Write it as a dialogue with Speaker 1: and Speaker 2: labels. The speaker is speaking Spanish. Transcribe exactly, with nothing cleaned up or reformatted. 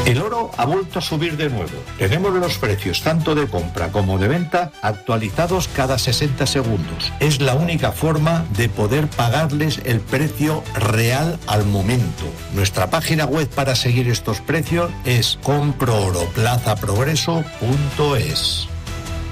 Speaker 1: El oro ha vuelto a subir de nuevo. Tenemos los precios tanto de compra como de venta actualizados cada sesenta segundos. Es la única forma de poder pagarles el precio real al momento. Nuestra página web para seguir estos precios es compro oro plaza progreso punto es.